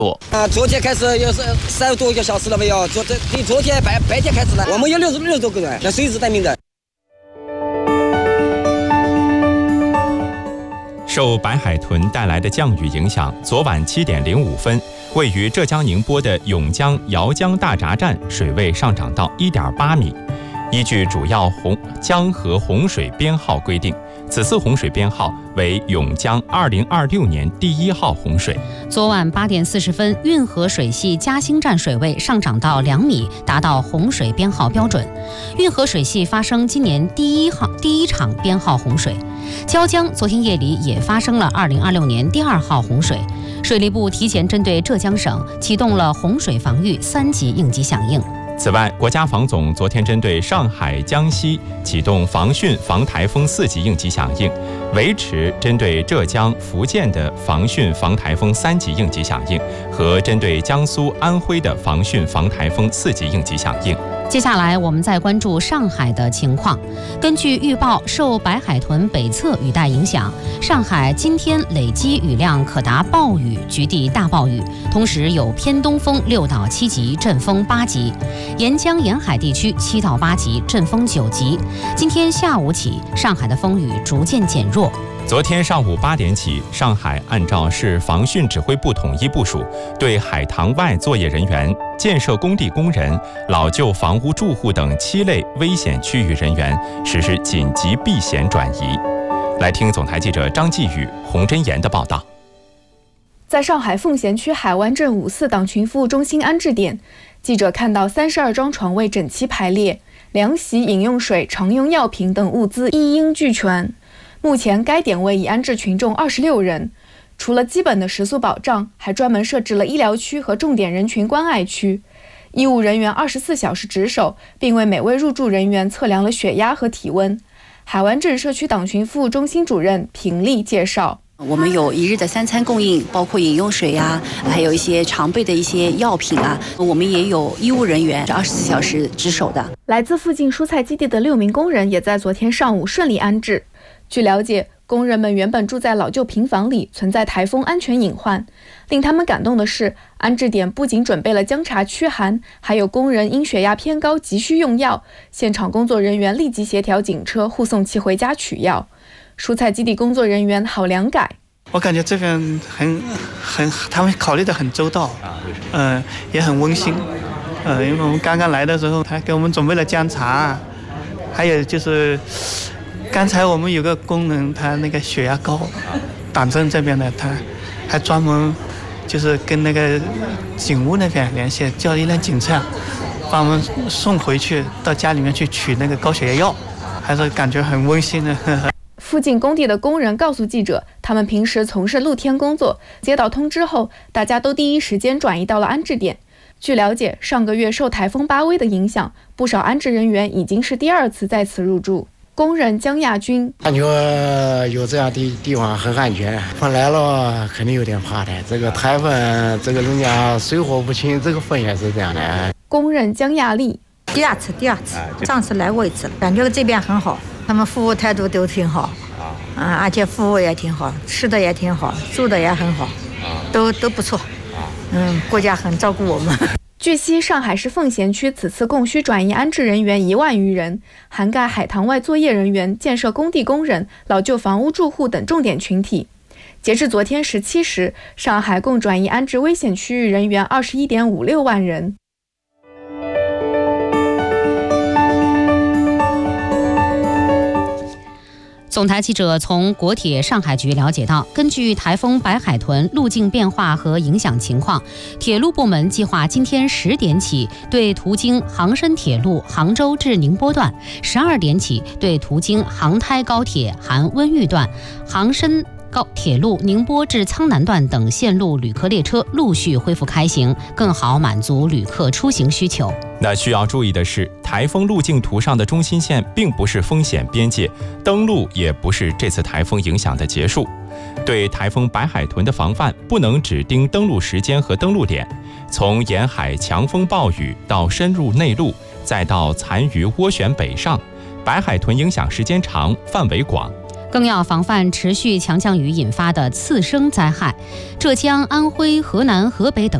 昨天开始有30多个小时了没有？比昨天白天开始呢，我们有60多个人，要随时待命的。 受白海豚带来的降雨影响，昨晚7点05分，位于浙江宁波的甬江姚江大闸站水位上涨到1.8米。依据主要江河洪水编号规定，此次洪水编号为甬江2026年第1号洪水。 昨晚8点40分，运河水系嘉兴站水位上涨到2米，达到洪水编号标准。运河水系发生今年第一场编号洪水。椒江昨天夜里也发生了2026年第2号洪水。水利部提前针对浙江省启动了洪水防御3级应急响应。 此外，国家防总昨天针对上海、江西启动防汛防台风4级应急响应，维持针对浙江、福建的防汛防台风3级应急响应和针对江苏、安徽的防汛防台风4级应急响应。 接下来我们再关注上海的情况。根据预报，受白海豚北侧雨带影响，上海今天累积雨量可达暴雨、局地大暴雨，同时有偏东风6到7级，阵风8级；沿江沿海地区7到8级，阵风9级。今天下午起，上海的风雨逐渐减弱。 昨天上午8点起，上海按照市防汛指挥部统一部署，对海塘外作业人员、建设工地工人、老旧房屋住户等7类危险区域人员实施紧急避险转移。来听总台记者张继宇、洪真言的报道。 在上海奉贤区海湾镇5·4党群服务中心安置点，记者看到32张床位整齐排列，凉席、饮用水、常用药品等物资一应俱全。目前该点位已安置群众26人，除了基本的食宿保障，还专门设置了医疗区和重点人群关爱区。医务人员24小时值守，并为每位入住人员测量了血压和体温。海湾镇社区党群服务中心主任平丽介绍， 我们有1日的3餐供应，包括饮用水啊，还有一些常备的一些药品啊。我们也有医务人员24小时值守的。 来自附近蔬菜基地的6名工人也在昨天上午顺利安置。据了解，工人们原本住在老旧平房里，存在台风安全隐患。令他们感动的是，安置点不仅准备了姜茶驱寒，还有工人因血压偏高急需用药，现场工作人员立即协调警车护送其回家取药。蔬菜基地工作人员郝良改， 我感觉这边他们考虑得很周到，也很温馨。因为我们刚刚来的时候，他给我们准备了姜茶，还有就是刚才我们有个工人，他那个血压高，党政这边的，他还专门就是跟那个警务那边联系，叫一辆警车把我们送回去到家里面去取那个高血压药，还是感觉很温馨的。 附近工地的工人告诉记者，他们平时从事露天工作，接到通知后，大家都第一时间转移到了安置点。据了解，上个月受台风巴威的影响，不少安置人员已经是第2次在此入住。工人江亚军感觉有这样的地方很安全，风来了肯定有点怕的。这个台风，这个人家水火不侵，这个风也是这样的。 工人江亚丽， 第二次，上次来过1次，感觉这边很好，他们服务态度都挺好，而且服务也挺好，吃的也挺好，住的也很好，都不错，国家很照顾我们。 据悉，上海市奉贤区此次共需转移安置人员1万余人，涵盖海塘外作业人员、建设工地工人、老旧房屋住户等重点群体。截至昨天17时，上海共转移安置危险区域人员21.56万人。 总台记者从国铁上海局了解到，根据台风白海豚路径变化和影响情况，铁路部门计划今天10点起对途经杭深铁路杭州至宁波段，12点起对途经杭台高铁含温榆段、杭深铁路宁波至苍南段等线路旅客列车陆续恢复开行，更好满足旅客出行需求。 那需要注意的是，台风路径图上的中心线并不是风险边界，登陆也不是这次台风影响的结束。对台风白海豚的防范不能只盯登陆时间和登陆点，从沿海强风暴雨到深入内陆，再到残余涡旋北上，白海豚影响时间长、范围广。 更要防范持续强降雨引发的次生灾害。浙江、安徽、河南、河北等